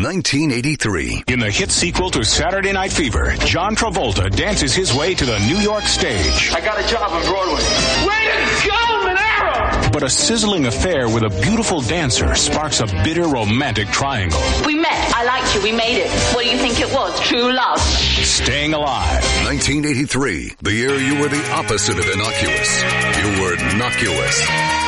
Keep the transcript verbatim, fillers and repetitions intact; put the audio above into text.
nineteen eighty-three. In the hit sequel to Saturday Night Fever, John Travolta dances his way to the New York stage. I got a job on Broadway. Way to go, Monero! But a sizzling affair with a beautiful dancer sparks a bitter romantic triangle. We met. I liked you. We made it. What do you think it was? True love. Staying Alive. nineteen eighty-three, the year you were the opposite of innocuous. You were innocuous.